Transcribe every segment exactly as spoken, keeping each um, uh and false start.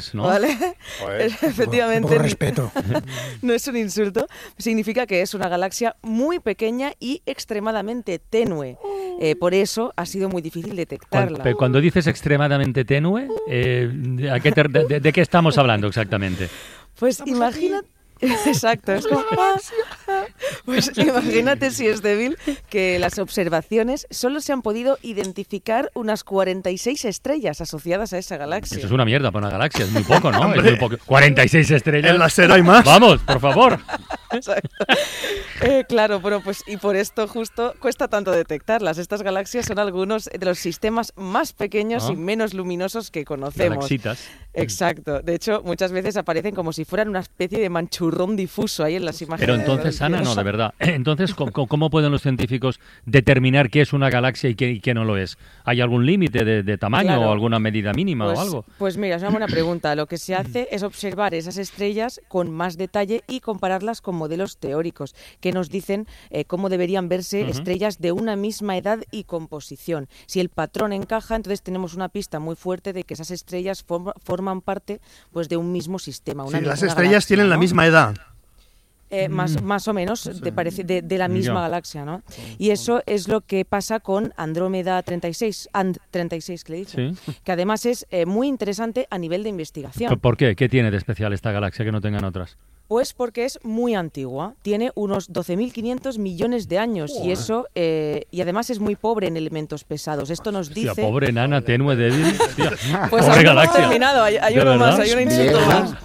Galaxias, ¿no? ¿Vale? Joder. Efectivamente. Un poco de respeto. No es un insulto. Significa que es una galaxia muy pequeña y extremadamente tenue. Eh, por eso ha sido muy difícil detectarla. Cuando, cuando dices extremadamente tenue, eh, ¿a qué te- de, de- de qué estamos hablando exactamente? Pues imagínate. Exacto, es como, ah, ah. Pues imagínate si es débil que las observaciones solo se han podido identificar unas cuarenta y seis estrellas asociadas a esa galaxia. Eso es una mierda para una galaxia, es muy poco, ¿no? Es muy poco. cuarenta y seis estrellas. En la SER hay más. Vamos, por favor. Exacto. Eh, claro, pero pues y por esto justo cuesta tanto detectarlas. Estas galaxias son algunos de los sistemas más pequeños Ah. y menos luminosos que conocemos. Galaxitas. Exacto. De hecho, muchas veces aparecen como si fueran una especie de manchurrón difuso ahí en las imágenes. Pero entonces, Ana, no, de verdad. Entonces, ¿cómo, cómo pueden los científicos determinar qué es una galaxia y qué, y qué no lo es? ¿Hay algún límite de, de tamaño Claro. o alguna medida mínima Pues, o algo? pues mira, es una buena pregunta. Lo que se hace es observar esas estrellas con más detalle y compararlas con modelos teóricos que nos dicen eh, cómo deberían verse Ujú. estrellas de una misma edad y composición. Si el patrón encaja, entonces tenemos una pista muy fuerte de que esas estrellas form- forman parte pues de un mismo sistema. Una Sí, las misma estrellas galaxia, tienen la ¿no? misma edad. Eh, más, más o menos de, parece, de, de la misma Ya. galaxia, ¿no? Y eso es lo que pasa con Andrómeda treinta y seis, And treinta y seis que le dicen, Sí. que además es eh, muy interesante a nivel de investigación. ¿Por qué? ¿Qué tiene de especial esta galaxia que no tengan otras? Pues porque es muy antigua, tiene unos doce mil quinientos millones de años y eso eh, y además es muy pobre en elementos pesados. Esto nos Hostia, dice... pobre enana, tenue, débil. Hostia, Pues pobre aún no hemos galaxia. terminado, hay, hay ¿De uno verdad? más, hay un insulto Vieja. más.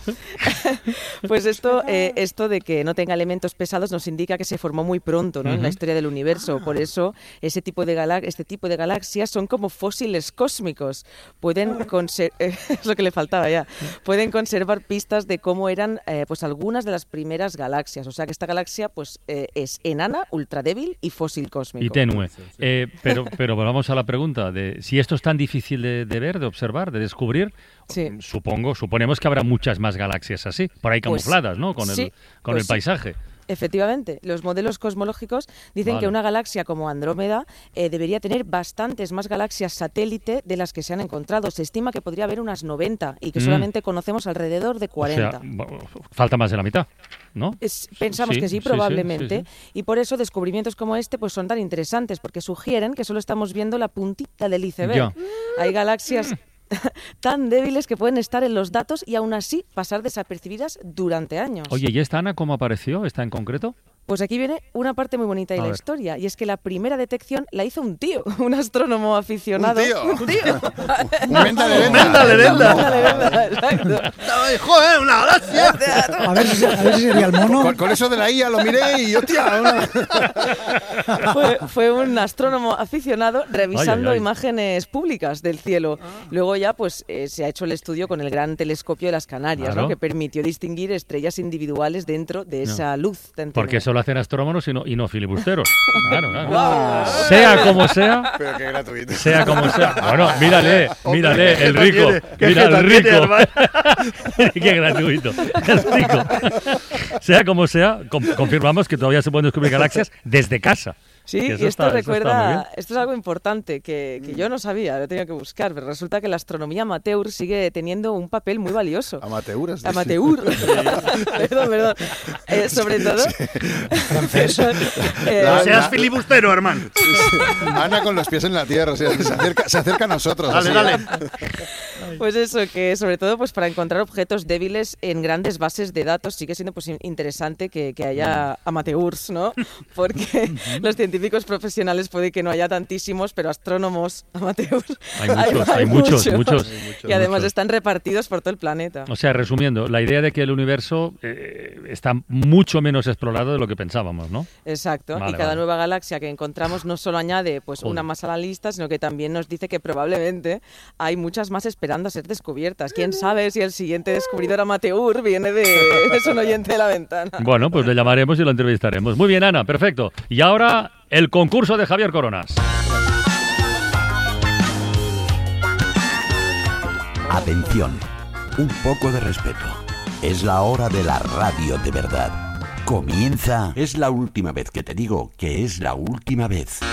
Pues esto, eh, esto de que no tenga elementos pesados nos indica que se formó muy pronto, ¿no? En la Ujú. historia del universo. Por eso ese tipo de gala- este tipo de galaxias son como fósiles cósmicos. Pueden conser- es lo que le faltaba ya. Pueden conservar pistas de cómo eran eh, pues algunas de las primeras galaxias. O sea que esta galaxia pues eh, es enana, ultra débil y fósil cósmico. Y tenue. Eh, pero, pero volvamos a la pregunta de si esto es tan difícil de, de ver, de observar, de descubrir. Sí. Supongo, suponemos que habrá muchas más galaxias así, por ahí Pues, camufladas, ¿no? Con el, sí, con pues el sí. paisaje. Efectivamente, los modelos cosmológicos dicen Vale. que una galaxia como Andrómeda eh, debería tener bastantes más galaxias satélite de las que se han encontrado. Se estima que podría haber unas noventa y que Mm. solamente conocemos alrededor de cuarenta. O sea, bo- falta más de la mitad, ¿no? Es- pensamos Sí, que sí, sí, sí, probablemente. sí, sí. Y por eso descubrimientos como este pues son tan interesantes, porque sugieren que solo estamos viendo la puntita del iceberg. Ya. Hay galaxias tan débiles que pueden estar en los datos y aún así pasar desapercibidas durante años. Oye, ¿y esta Ana cómo apareció? ¿Esta en concreto? Pues aquí viene una parte muy bonita de A la ver. historia, y es que la primera detección la hizo un tío, un astrónomo aficionado. Un tío. Un tío. Un Menda de Menda Menda. Lerenda. Menda Lerenda, exacto. Ay, ¡joder, una galaxia! A ver si, a ver si sería el mono. Con, con eso de la I A lo miré y hostia, una... Fue, fue un astrónomo aficionado revisando Ay, ay, ay. imágenes públicas del cielo. Luego ya pues eh, se ha hecho el estudio con el gran telescopio de las Canarias, Claro. ¿no? Que permitió distinguir estrellas individuales dentro de esa luz tan Porque tenue. eso lo hacen astrónomos y no, y no filibusteros. Claro, claro. Guau. Sea como sea, Pero qué gratuito. sea como sea. Bueno, mírale, mírale, Hombre, el ¿qué rico. tiene? ¿Qué Mira, jeta el tiene, rico. hermano? Qué gratuito. El rico. Sea como sea, com- confirmamos que todavía se pueden descubrir galaxias desde casa. Sí, Que y eso esto está- eso está muy recuerda, bien. esto es algo importante que, que yo no sabía, lo tenía que buscar, pero resulta que la astronomía amateur sigue teniendo un papel muy valioso. Amateuras. dice. Amateur. Perdón, perdón. Eh, sobre todo. Francés. Eh, La- Seas filibustero, hermano. Ana con los pies en la tierra, o sea, se, acerca, se acerca a nosotros. Dale, así. dale. Pues eso, que sobre todo pues para encontrar objetos débiles en grandes bases de datos sigue siendo pues in- interesante que, que haya amateurs, ¿no? Porque los científicos profesionales puede que no haya tantísimos, pero astrónomos amateurs Hay muchos, hay muchos, muchos. Y además muchos. están repartidos por todo el planeta. O sea, resumiendo, la idea de que el universo eh, está mucho menos explorado de lo que pensábamos, ¿no? Exacto. Vale, y cada vale. nueva galaxia que encontramos no solo añade pues Joder. una más a la lista, sino que también nos dice que probablemente hay muchas más esperando a ser descubiertas. ¿Quién sabe si el siguiente descubridor amateur viene de... es un oyente de la ventana? Bueno, pues le llamaremos y lo entrevistaremos. Muy bien, Ana, perfecto. Y ahora, el concurso de Javier Coronas. Atención, un poco de respeto. Es la hora de la radio de verdad. Comienza. Es la última vez que te digo que es la última vez.